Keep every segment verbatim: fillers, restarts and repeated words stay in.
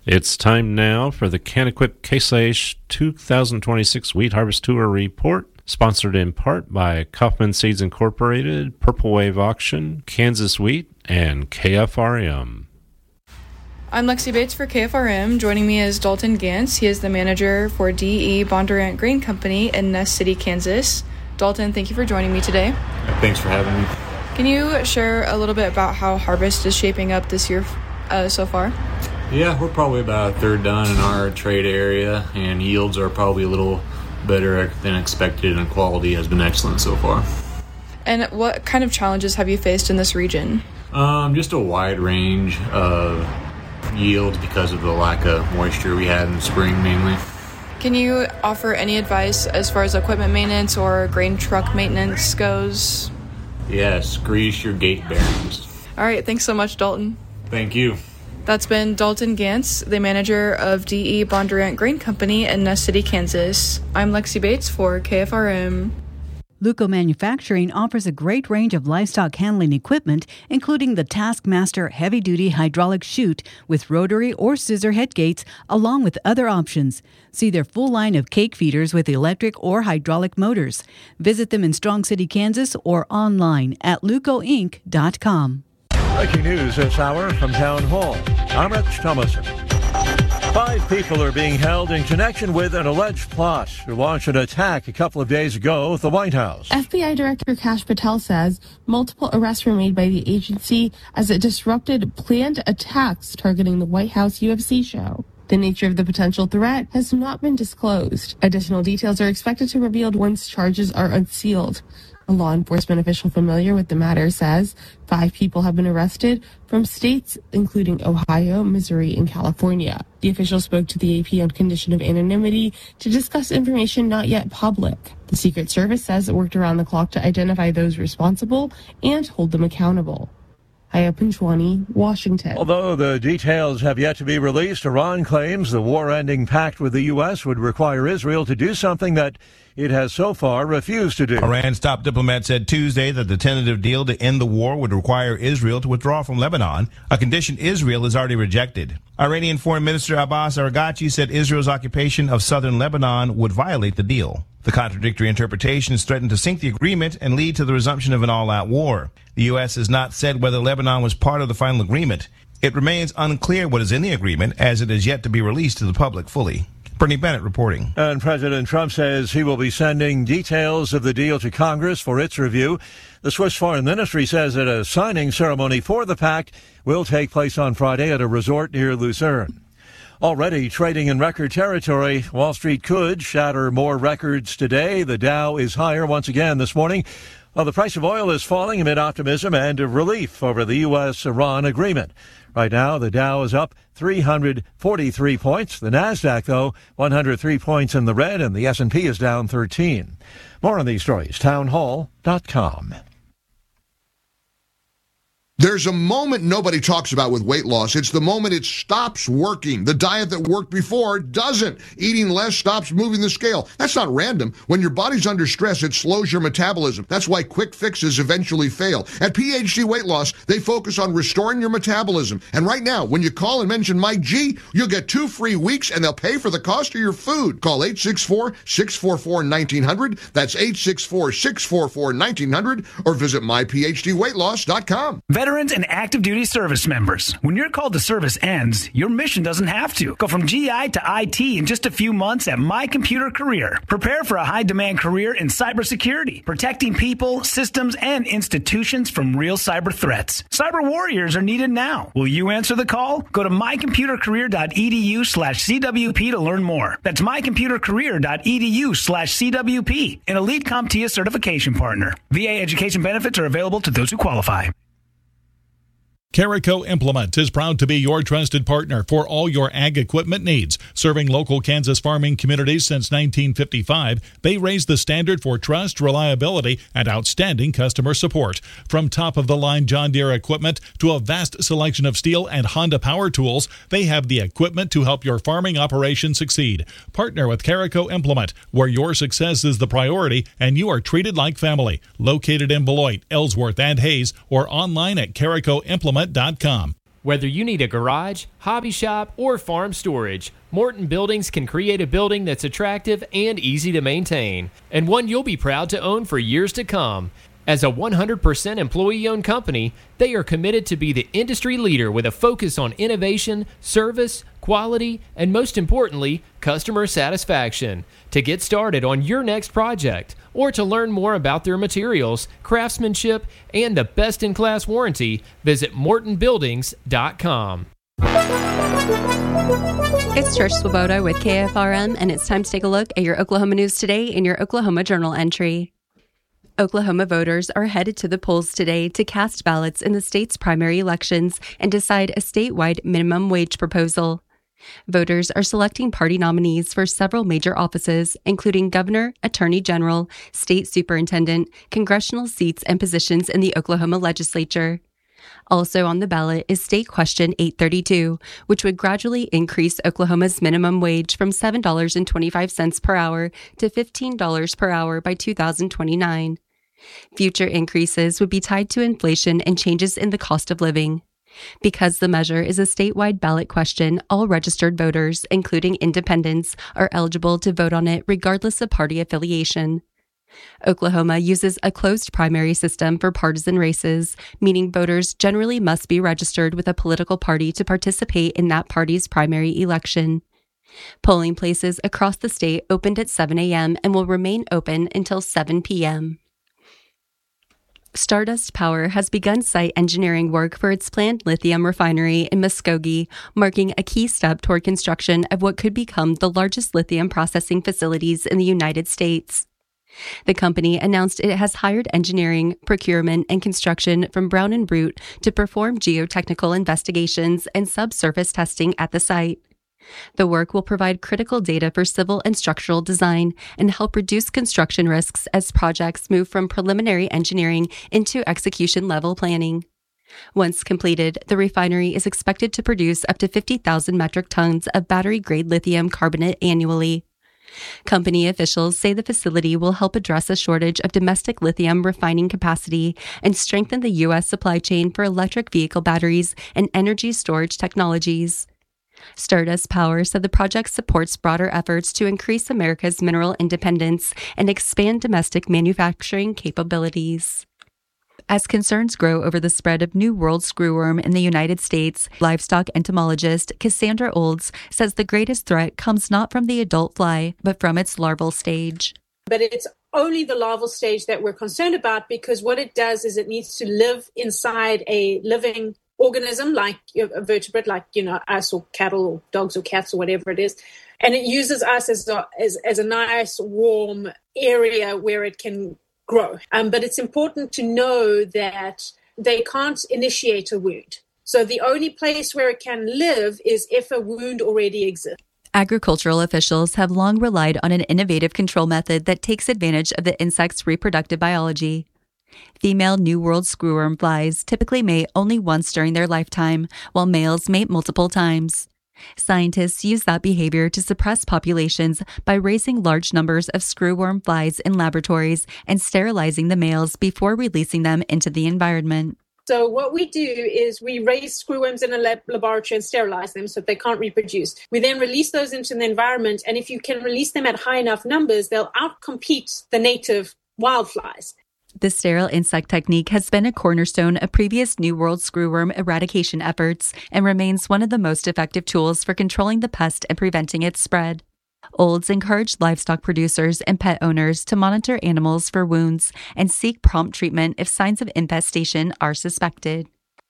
It's time now for the CanEquip Case IH two thousand twenty-six Wheat Harvest Tour Report, sponsored in part by Kaufman Seeds Incorporated, Purple Wave Auction, Kansas Wheat, and K F R M. I'm Lexi Bates for K F R M. Joining me is Dalton Gantz. He is the manager for D E Bondurant Grain Company in Ness City, Kansas. Dalton, thank you for joining me today. Thanks for having me. Can you share a little bit about how harvest is shaping up this year uh, so far? Yeah, we're probably about a third done in our trade area, and yields are probably a little better than expected, and quality has been excellent so far. And what kind of challenges have you faced in this region? Um, just a wide range of yields because of the lack of moisture we had in the spring mainly. Can you offer any advice as far as equipment maintenance or grain truck maintenance goes? Yes, grease your gate bearings. All right, thanks so much, Dalton. Thank you. That's been Dalton Gantz, the manager of D E Bondurant Grain Company in Ness City, Kansas. I'm Lexi Bates for K F R M. Luco Manufacturing offers a great range of livestock handling equipment, including the Taskmaster heavy-duty hydraulic chute with rotary or scissor head gates, along with other options. See their full line of cake feeders with electric or hydraulic motors. Visit them in Strong City, Kansas, or online at luco inc dot com. Breaking news this hour from Town Hall. I'm Rich Thomason. Five people are being held in connection with an alleged plot to launch an attack a couple of days ago at the White House. F B I Director Kash Patel says multiple arrests were made by the agency as it disrupted planned attacks targeting the White House U F C show. The nature of the potential threat has not been disclosed. Additional details are expected to be revealed once charges are unsealed. A law enforcement official familiar with the matter says five people have been arrested from states including Ohio, Missouri, and California. The official spoke to the A P on condition of anonymity to discuss information not yet public. The Secret Service says it worked around the clock to identify those responsible and hold them accountable. Haya Panchwani, Washington. Although the details have yet to be released, Iran claims the war-ending pact with the U S would require Israel to do something that it has so far refused to do. Iran's top diplomat said Tuesday that the tentative deal to end the war would require Israel to withdraw from Lebanon, a condition Israel has already rejected. Iranian Foreign Minister Abbas Araghchi said Israel's occupation of southern Lebanon would violate the deal. The contradictory interpretations threaten to sink the agreement and lead to the resumption of an all-out war. The U S has not said whether Lebanon was part of the final agreement. It remains unclear what is in the agreement, as it is yet to be released to the public fully. Bernie Bennett reporting. And President Trump says he will be sending details of the deal to Congress for its review. The Swiss Foreign Ministry says that a signing ceremony for the pact will take place on Friday at a resort near Lucerne. Already trading in record territory, Wall Street could shatter more records today. The Dow is higher once again this morning. Well, the price of oil is falling amid optimism and relief over the U S Iran agreement. Right now, the Dow is up three hundred forty-three points. The Nasdaq, though, one hundred three points in the red, and the S and P is down thirteen. More on these stories, town hall dot com. There's a moment nobody talks about with weight loss. It's the moment it stops working. The diet that worked before doesn't. Eating less stops moving the scale. That's not random. When your body's under stress, it slows your metabolism. That's why quick fixes eventually fail. At P H D Weight Loss, they focus on restoring your metabolism. And right now, when you call and mention Mike G, you'll get two free weeks and they'll pay for the cost of your food. Call eight six four, six four four, one nine zero zero. That's eight six four, six four four, one nine zero zero. Or visit my p h d weight loss dot com. Veterans and active duty service members. When your call to service ends, your mission doesn't have to. Go from G I to I T in just a few months at My Computer Career. Prepare for a high-demand career in cybersecurity, protecting people, systems, and institutions from real cyber threats. Cyber warriors are needed now. Will you answer the call? Go to my computer career dot e d u slash c w p to learn more. That's my computer career dot e d u slash c w p, an Elite CompTIA certification partner. V A education benefits are available to those who qualify. Carico Implement is proud to be your trusted partner for all your ag equipment needs. Serving local Kansas farming communities since nineteen fifty-five, they raise the standard for trust, reliability, and outstanding customer support. From top-of-the-line John Deere equipment to a vast selection of Steel and Honda power tools, they have the equipment to help your farming operation succeed. Partner with Carico Implement, where your success is the priority and you are treated like family. Located in Beloit, Ellsworth, and Hayes, or online at carico implement dot com. Whether you need a garage, hobby shop, or farm storage, Morton Buildings can create a building that's attractive and easy to maintain, and one you'll be proud to own for years to come. As a one hundred percent employee-owned company, they are committed to be the industry leader with a focus on innovation, service, quality, and most importantly, customer satisfaction. To get started on your next project, or to learn more about their materials, craftsmanship, and the best-in-class warranty, visit morton buildings dot com. It's Trish Swoboda with K F R M, and it's time to take a look at your Oklahoma news today in your Oklahoma Journal entry. Oklahoma voters are headed to the polls today to cast ballots in the state's primary elections and decide a statewide minimum wage proposal. Voters are selecting party nominees for several major offices, including governor, attorney general, state superintendent, congressional seats, and positions in the Oklahoma legislature. Also on the ballot is State Question eight thirty-two, which would gradually increase Oklahoma's minimum wage from seven dollars and twenty-five cents per hour to fifteen dollars per hour by two thousand twenty-nine. Future increases would be tied to inflation and changes in the cost of living. Because the measure is a statewide ballot question, all registered voters, including independents, are eligible to vote on it regardless of party affiliation. Oklahoma uses a closed primary system for partisan races, meaning voters generally must be registered with a political party to participate in that party's primary election. Polling places across the state opened at seven a.m. and will remain open until seven p.m. Stardust Power has begun site engineering work for its planned lithium refinery in Muskogee, marking a key step toward construction of what could become the largest lithium processing facilities in the United States. The company announced it has hired engineering, procurement, and construction from Brown and Root to perform geotechnical investigations and subsurface testing at the site. The work will provide critical data for civil and structural design and help reduce construction risks as projects move from preliminary engineering into execution-level planning. Once completed, the refinery is expected to produce up to fifty thousand metric tons of battery-grade lithium carbonate annually. Company officials say the facility will help address a shortage of domestic lithium refining capacity and strengthen the U S supply chain for electric vehicle batteries and energy storage technologies. Stardust Power said the project supports broader efforts to increase America's mineral independence and expand domestic manufacturing capabilities. As concerns grow over the spread of New World screwworm in the United States, livestock entomologist Cassandra Olds says the greatest threat comes not from the adult fly, but from its larval stage. But it's only the larval stage that we're concerned about, because what it does is it needs to live inside a living organism, like a vertebrate, like, you know, us or cattle or dogs or cats or whatever it is. And it uses us as a, as, as a nice, warm area where it can grow. Um, but it's important to know that they can't initiate a wound. So the only place where it can live is if a wound already exists. Agricultural officials have long relied on an innovative control method that takes advantage of the insect's reproductive biology. Female New World screwworm flies typically mate only once during their lifetime, while males mate multiple times. Scientists use that behavior to suppress populations by raising large numbers of screwworm flies in laboratories and sterilizing the males before releasing them into the environment. So what we do is we raise screwworms in a lab- laboratory and sterilize them so they can't reproduce. We then release those into the environment, and if you can release them at high enough numbers, they'll outcompete the native wildflies. The sterile insect technique has been a cornerstone of previous New World screwworm eradication efforts and remains one of the most effective tools for controlling the pest and preventing its spread. Olds encouraged livestock producers and pet owners to monitor animals for wounds and seek prompt treatment if signs of infestation are suspected.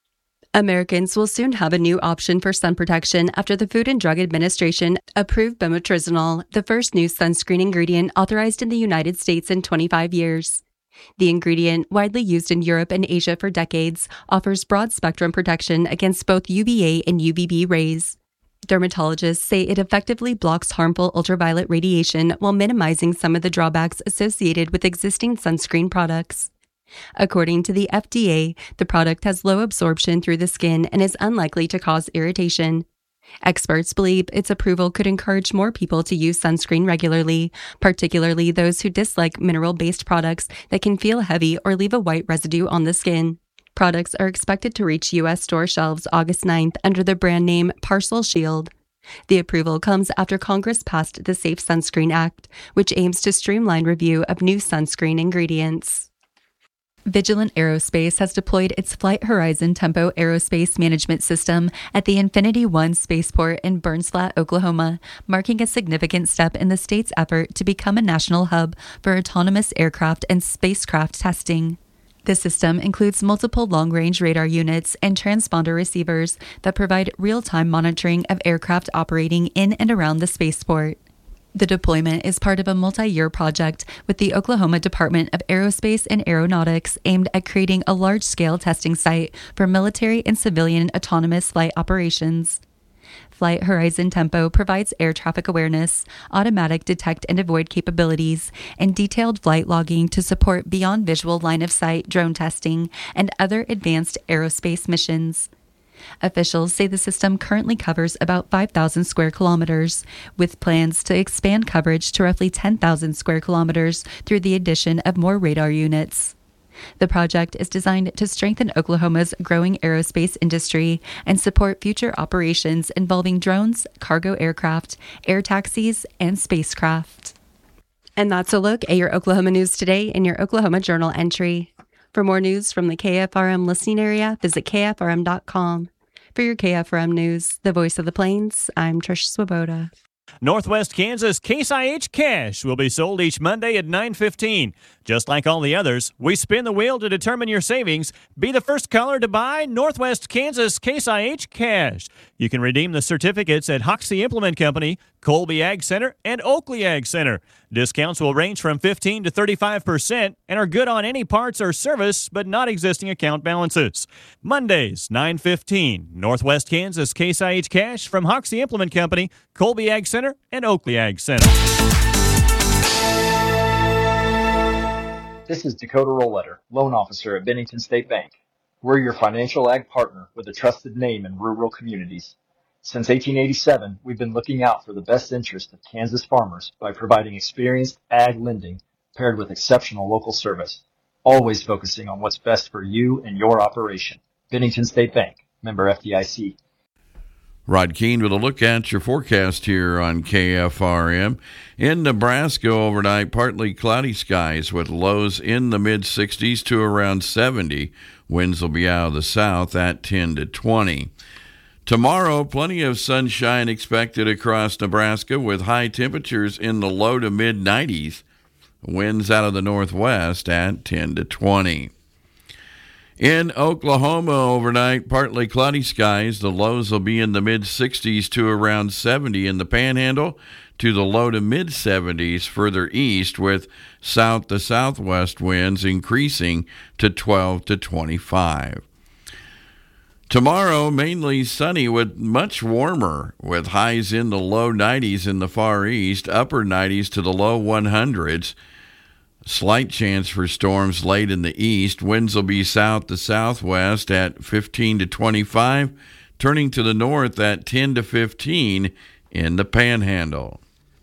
Americans will soon have a new option for sun protection after the Food and Drug Administration approved bemetrizanol, the first new sunscreen ingredient authorized in the United States in twenty-five years. The ingredient, widely used in Europe and Asia for decades, offers broad-spectrum protection against both U V A and U V B rays. Dermatologists say it effectively blocks harmful ultraviolet radiation while minimizing some of the drawbacks associated with existing sunscreen products. According to the F D A, the product has low absorption through the skin and is unlikely to cause irritation. Experts believe its approval could encourage more people to use sunscreen regularly, particularly those who dislike mineral-based products that can feel heavy or leave a white residue on the skin. Products are expected to reach U S store shelves August ninth under the brand name Parcel Shield. The approval comes after Congress passed the Safe Sunscreen Act, which aims to streamline review of new sunscreen ingredients. Vigilant Aerospace has deployed its Flight Horizon Tempo Aerospace Management System at the Infinity One spaceport in Burns Flat, Oklahoma, marking a significant step in the state's effort to become a national hub for autonomous aircraft and spacecraft testing. The system includes multiple long-range radar units and transponder receivers that provide real-time monitoring of aircraft operating in and around the spaceport. The deployment is part of a multi-year project with the Oklahoma Department of Aerospace and Aeronautics aimed at creating a large-scale testing site for military and civilian autonomous flight operations. Flight Horizon Tempo provides air traffic awareness, automatic detect and avoid capabilities, and detailed flight logging to support beyond visual line of sight drone testing and other advanced aerospace missions. Officials say the system currently covers about five thousand square kilometers, with plans to expand coverage to roughly ten thousand square kilometers through the addition of more radar units. The project is designed to strengthen Oklahoma's growing aerospace industry and support future operations involving drones, cargo aircraft, air taxis, and spacecraft. And that's a look at your Oklahoma news today in your Oklahoma Journal entry. For more news from the K F R M listening area, visit K F R M dot com. For your K F R M News, the voice of the Plains, I'm Trish Swoboda. Northwest Kansas Case I H Cash will be sold each Monday at nine fifteen. Just like all the others, we spin the wheel to determine your savings. Be the first caller to buy Northwest Kansas Case I H Cash. You can redeem the certificates at Hoxie Implement Company, Colby Ag Center, and Oakley Ag Center. Discounts will range from fifteen to thirty-five percent and are good on any parts or service, but not existing account balances. Mondays, nine fifteen. Northwest Kansas Case I H Cash from Hoxie Implement Company, Colby Ag Center, and Oakley Ag Center. This is Dakota Rollletter, loan officer at Bennington State Bank. We're your financial ag partner with a trusted name in rural communities. Since eighteen eighty-seven, we've been looking out for the best interest of Kansas farmers by providing experienced ag lending paired with exceptional local service, always focusing on what's best for you and your operation. Bennington State Bank, member F D I C. Rod Keene with a look at your forecast here on K F R M. In Nebraska overnight, partly cloudy skies with lows in the mid-sixties to around seventy. Winds will be out of the south at ten to twenty. Tomorrow, plenty of sunshine expected across Nebraska with high temperatures in the low to mid-nineties. Winds out of the northwest at ten to twenty. In Oklahoma overnight, partly cloudy skies. The lows will be in the mid-sixties to around seventy in the Panhandle, to the low to mid-seventies further east, with south to southwest winds increasing to twelve to twenty-five. Tomorrow, mainly sunny with much warmer, with highs in the low nineties in the far east, upper nineties to the low hundreds. Slight chance for storms late in the east. Winds will be south to southwest at fifteen to twenty-five, turning to the north at ten to fifteen in the Panhandle.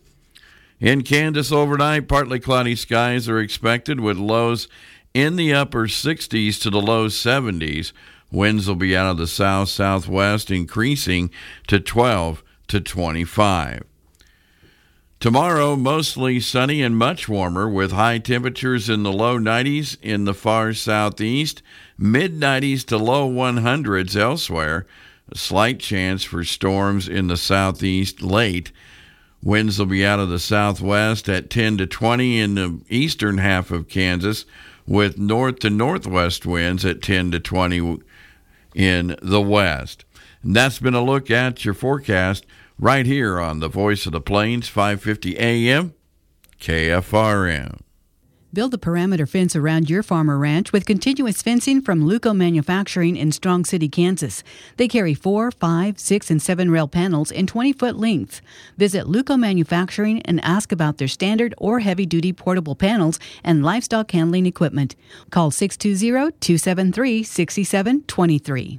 In Kansas overnight, partly cloudy skies are expected with lows in the upper sixties to the low seventies. Winds will be out of the south-southwest, increasing to twelve to twenty-five. Tomorrow, mostly sunny and much warmer with high temperatures in the low nineties in the far southeast, mid-nineties to low hundreds elsewhere. A slight chance for storms in the southeast late. Winds will be out of the southwest at ten to twenty in the eastern half of Kansas, with north to northwest winds at ten to twenty in the west. And that's been a look at your forecast right here on the Voice of the Plains, five fifty A M, K F R M. Build a perimeter fence around your farm or ranch with continuous fencing from Luco Manufacturing in Strong City, Kansas. They carry four, five, six, and seven rail panels in twenty-foot length. Visit Luco Manufacturing and ask about their standard or heavy-duty portable panels and livestock handling equipment. Call six two zero, two seven three, six seven two three.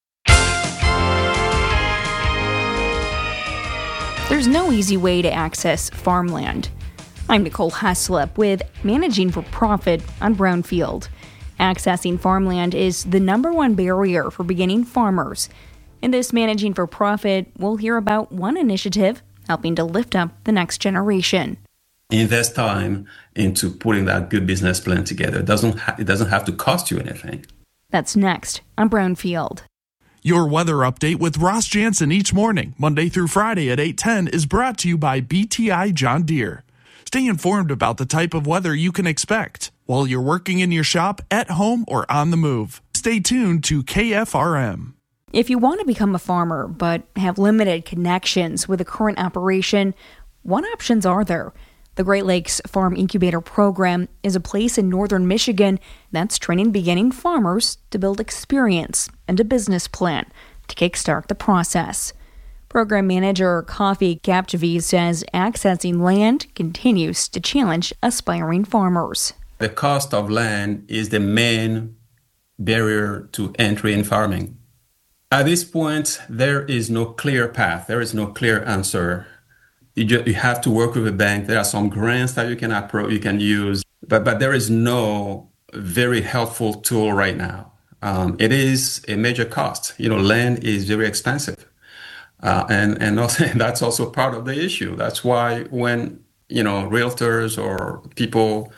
There's no easy way to access farmland. I'm Nicole Haslip with Managing for Profit on Brownfield. Accessing farmland is the number one barrier for beginning farmers. In this Managing for Profit, we'll hear about one initiative helping to lift up the next generation. Invest time into putting that good business plan together. It doesn't, ha- it doesn't have to cost you anything. That's next on Brownfield. Your weather update with Ross Jansen each morning, Monday through Friday at eight ten, is brought to you by B T I John Deere. Stay informed about the type of weather you can expect while you're working in your shop, at home, or on the move. Stay tuned to K F R M. If you want to become a farmer but have limited connections with a current operation, what options are there? The Great Lakes Farm Incubator Program is a place in northern Michigan that's training beginning farmers to build experience and a business plan to kickstart the process. Program manager Coffee Captivy says accessing land continues to challenge aspiring farmers. The cost of land is the main barrier to entry in farming. At this point, there is no clear path. There is no clear answer. You, just, you have to work with a bank. There are some grants that you can appro- you can use, but but there is no very helpful tool right now. Um, it is a major cost. You know, land is very expensive. Uh, and and also, that's also part of the issue. That's why when, you know, realtors or people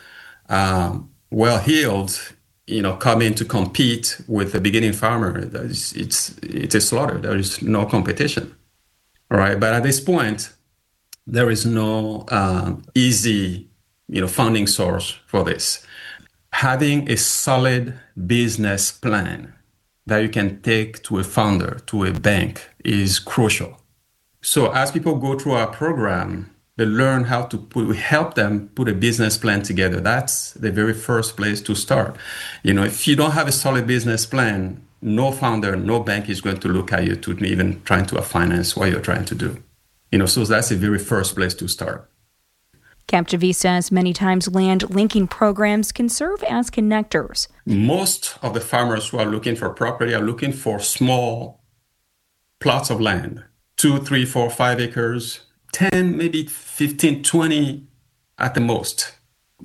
um, well-heeled, you know, come in to compete with a beginning farmer, it's, it's, it's a slaughter. There is no competition. All right. But at this point, there is no um, easy, you know, funding source for this. Having a solid business plan that you can take to a founder, to a bank, is crucial. So as people go through our program, they learn how to put, we help them put a business plan together. That's the very first place to start. You know, if you don't have a solid business plan, no founder, no bank is going to look at you to even trying to finance what you're trying to do. You know, so that's the very first place to start. Captivy says many times land linking programs can serve as connectors. Most of the farmers who are looking for property are looking for small plots of land, two, three, four, five acres, ten, maybe fifteen, twenty at the most.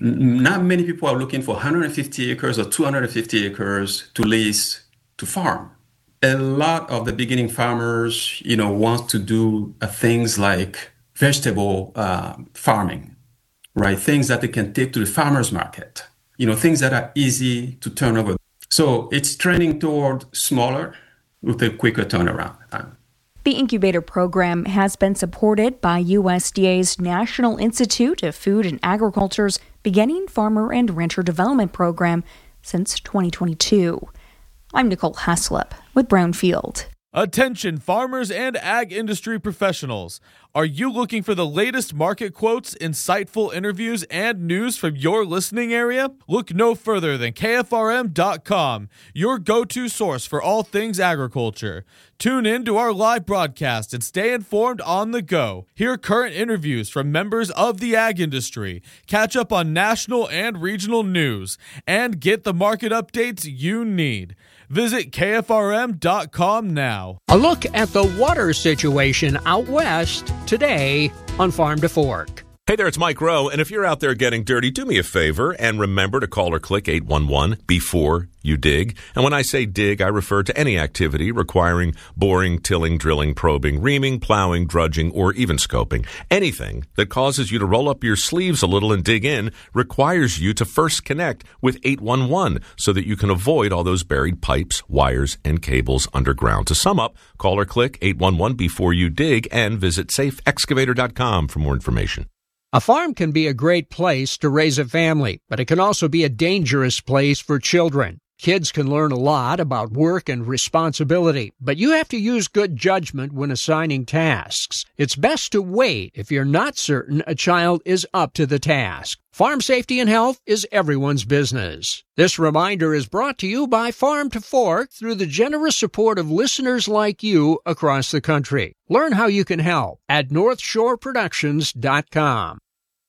Not many people are looking for one hundred fifty acres or two hundred fifty acres to lease to farm. A lot of the beginning farmers, you know, want to do uh, things like vegetable uh, farming. Right, things that they can take to the farmer's market, you know, things that are easy to turn over. So it's trending toward smaller with a quicker turnaround time. The incubator program has been supported by U S D A's National Institute of Food and Agriculture's Beginning Farmer and Rancher Development Program since twenty twenty-two. I'm Nicole Haslip with Brownfield. Attention farmers and ag industry professionals. Are you looking for the latest market quotes, insightful interviews, and news from your listening area? Look no further than K F R M dot com, your go-to source for all things agriculture. Tune in to our live broadcast and stay informed on the go. Hear current interviews from members of the ag industry, catch up on national and regional news, and get the market updates you need. Visit K F R M dot com now. A look at the water situation out west today on Farm to Fork. Hey there, it's Mike Rowe, and if you're out there getting dirty, do me a favor and remember to call or click eight one one before you dig. And when I say dig, I refer to any activity requiring boring, tilling, drilling, probing, reaming, plowing, drudging, or even scoping. Anything that causes you to roll up your sleeves a little and dig in requires you to first connect with eight one one so that you can avoid all those buried pipes, wires, and cables underground. To sum up, call or click eight one one before you dig and visit safe excavator dot com for more information. A farm can be a great place to raise a family, but it can also be a dangerous place for children. Kids can learn a lot about work and responsibility, but you have to use good judgment when assigning tasks. It's best to wait if you're not certain a child is up to the task. Farm safety and health is everyone's business. This reminder is brought to you by Farm to Fork through the generous support of listeners like you across the country. Learn how you can help at north shore productions dot com.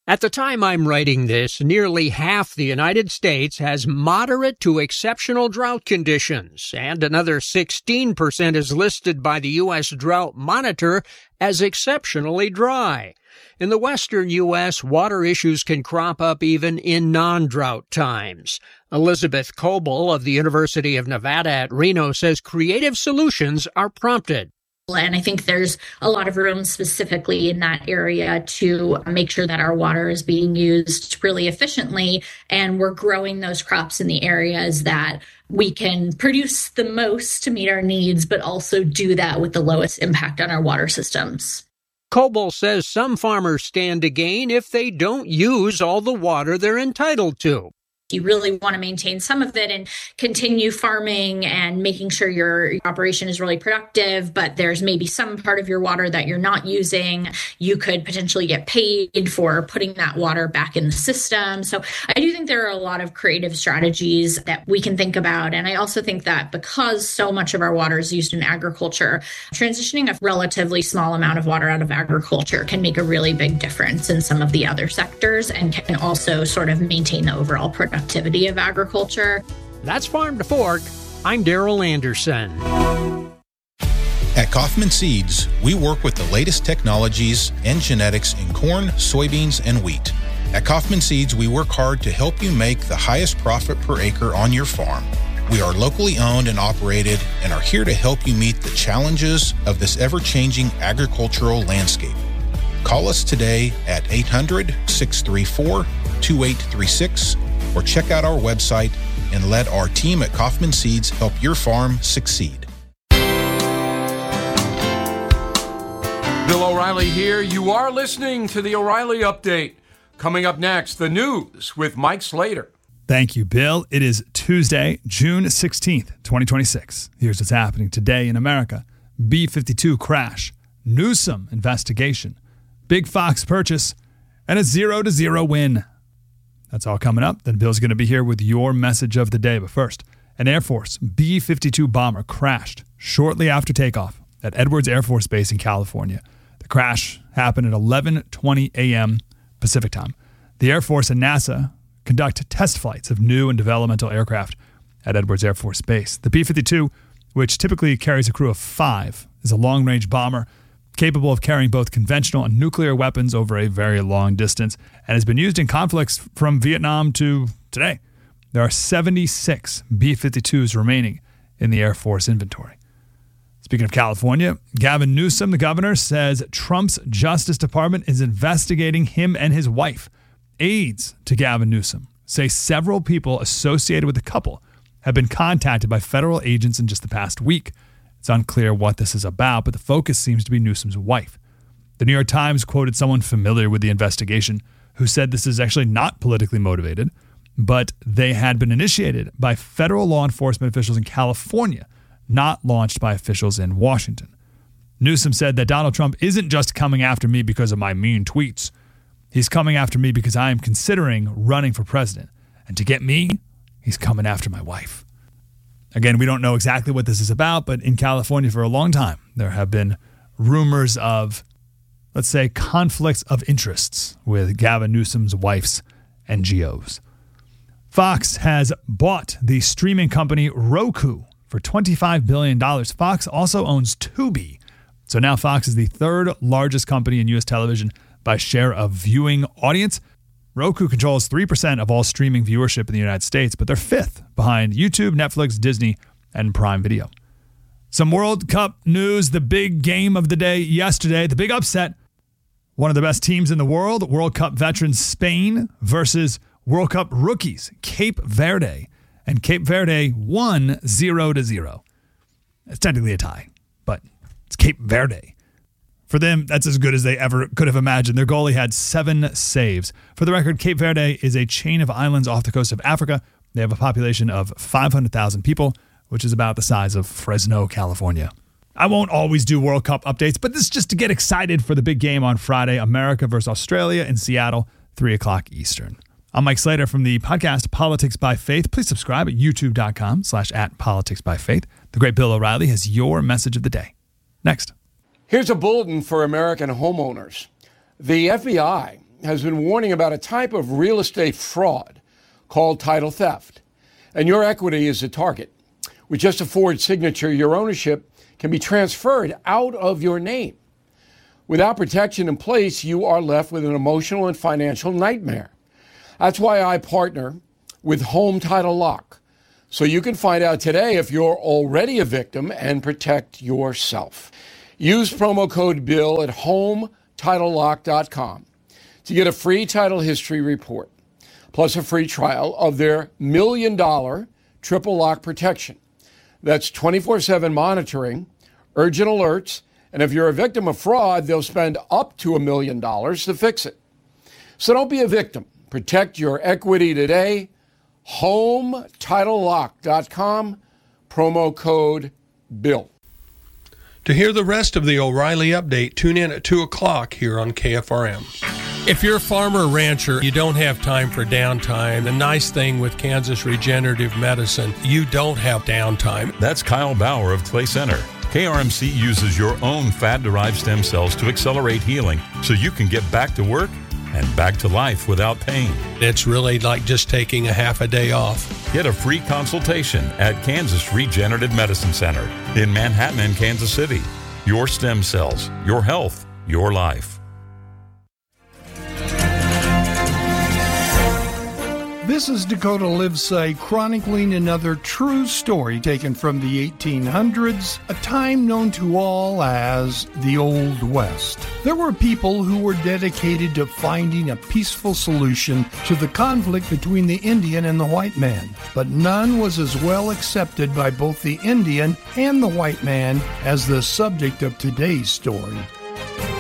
At the time I'm writing this, nearly half the United States has moderate to exceptional drought conditions, and another sixteen percent is listed by the U S Drought Monitor as exceptionally dry. In the western U S, water issues can crop up even in non-drought times. Elizabeth Coble of the University of Nevada at Reno says creative solutions are prompted. And I think there's a lot of room specifically in that area to make sure that our water is being used really efficiently, and we're growing those crops in the areas that we can produce the most to meet our needs, but also do that with the lowest impact on our water systems. Coble says some farmers stand to gain if they don't use all the water they're entitled to. You really want to maintain some of it and continue farming and making sure your operation is really productive, but there's maybe some part of your water that you're not using. You could potentially get paid for putting that water back in the system. So I do think there are a lot of creative strategies that we can think about. And I also think that because so much of our water is used in agriculture, transitioning a relatively small amount of water out of agriculture can make a really big difference in some of the other sectors and can also sort of maintain the overall productivity activity of agriculture. That's Farm to Fork. I'm Daryl Anderson. At Kaufman Seeds, we work with the latest technologies and genetics in corn, soybeans, and wheat. At Kaufman Seeds, we work hard to help you make the highest profit per acre on your farm. We are locally owned and operated and are here to help you meet the challenges of this ever-changing agricultural landscape. Call us today at eight hundred, six three four, two eight three six or check out our website and let our team at Kaufman Seeds help your farm succeed. Bill O'Reilly here. You are listening to the O'Reilly Update. Coming up next, the news with Mike Slater. Thank you, Bill. It is Tuesday, June sixteenth, twenty twenty-six. Here's what's happening today in America. B fifty-two crash, Newsom investigation, Big Fox purchase, and a zero to zero win. That's all coming up. Then Bill's going to be here with your message of the day. But first, an Air Force B fifty-two bomber crashed shortly after takeoff at Edwards Air Force Base in California. The crash happened at eleven twenty a.m. Pacific time. The Air Force and NASA conduct test flights of new and developmental aircraft at Edwards Air Force Base. The B fifty-two, which typically carries a crew of five, is a long-range bomber capable of carrying both conventional and nuclear weapons over a very long distance, and has been used in conflicts from Vietnam to today. There are seventy-six B fifty-twos remaining in the Air Force inventory. Speaking of California, Gavin Newsom, the governor, says Trump's Justice Department is investigating him and his wife. Aides to Gavin Newsom say several people associated with the couple have been contacted by federal agents in just the past week. It's unclear what this is about, but the focus seems to be Newsom's wife. The New York Times quoted someone familiar with the investigation who said this is actually not politically motivated, but they had been initiated by federal law enforcement officials in California, not launched by officials in Washington. Newsom said that Donald Trump isn't just coming after me because of my mean tweets. He's coming after me because I am considering running for president. And to get me, he's coming after my wife. Again, we don't know exactly what this is about, but in California for a long time, there have been rumors of, let's say, conflicts of interests with Gavin Newsom's wife's N G Os. Fox has bought the streaming company Roku for twenty-five billion dollars. Fox also owns Tubi. So now Fox is the third largest company in U S television by share of viewing audience. Roku controls three percent of all streaming viewership in the United States, but they're fifth behind YouTube, Netflix, Disney, and Prime Video. Some World Cup news, the big game of the day yesterday, the big upset. One of the best teams in the world, World Cup veterans Spain versus World Cup rookies, Cape Verde. And Cape Verde won zero to zero. It's technically a tie, but it's Cape Verde. For them, that's as good as they ever could have imagined. Their goalie had seven saves. For the record, Cape Verde is a chain of islands off the coast of Africa. They have a population of five hundred thousand people, which is about the size of Fresno, California. I won't always do World Cup updates, but this is just to get excited for the big game on Friday, America versus Australia in Seattle, three o'clock Eastern. I'm Mike Slater from the podcast Politics by Faith. Please subscribe at youtube.com slash at Politics by Faith. The great Bill O'Reilly has your message of the day. Next. Here's a bulletin for American homeowners. The F B I has been warning about a type of real estate fraud called title theft, and your equity is the target. With just a forged signature, your ownership can be transferred out of your name. Without protection in place, you are left with an emotional and financial nightmare. That's why I partner with Home Title Lock, so you can find out today if you're already a victim and protect yourself. Use promo code BILL at home title lock dot com to get a free title history report, plus a free trial of their million dollar triple lock protection. That's twenty-four seven monitoring, urgent alerts, and if you're a victim of fraud, they'll spend up to a million dollars to fix it. So don't be a victim. Protect your equity today. home title lock dot com, promo code BILL. To hear the rest of the O'Reilly Update, tune in at two o'clock here on K F R M. If you're a farmer or rancher, you don't have time for downtime. The nice thing with Kansas Regenerative Medicine, you don't have downtime. That's Kyle Bauer of Clay Center. K R M C uses your own fat-derived stem cells to accelerate healing so you can get back to work and back to life without pain. It's really like just taking a half a day off. Get a free consultation at Kansas Regenerative Medicine Center in Manhattan and Kansas City. Your stem cells, your health, your life. This is Dakota Livesay chronicling another true story taken from the eighteen hundreds, a time known to all as the Old West. There were people who were dedicated to finding a peaceful solution to the conflict between the Indian and the white man, but none was as well accepted by both the Indian and the white man as the subject of today's story.